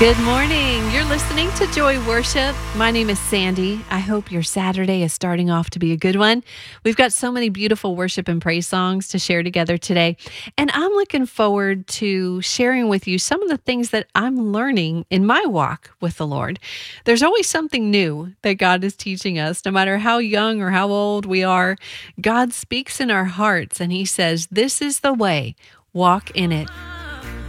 Good morning. You're listening to Joy Worship. My name is Sandy. I hope your Saturday is starting off to be a good one. We've got so many beautiful worship and praise songs to share together today. And I'm looking forward to sharing with you some of the things that I'm learning in my walk with the Lord. There's always something new that God is teaching us, no matter how young or how old we are. God speaks in our hearts and He says, "This is the way. Walk in it."